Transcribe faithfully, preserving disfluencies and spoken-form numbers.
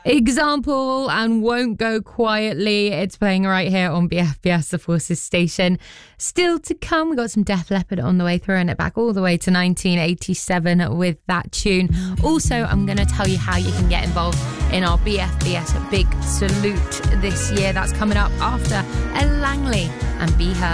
Example and Won't Go Quietly. It's playing right here on B F B S, the Forces station. Still to come, we got some Def Leppard on the way, throwing it back all the way to nineteen eighty-seven with that tune. Also, I'm going to tell you how you can get involved in our B F B S Big Salute this year. That's coming up after Elle Langley and Be Her.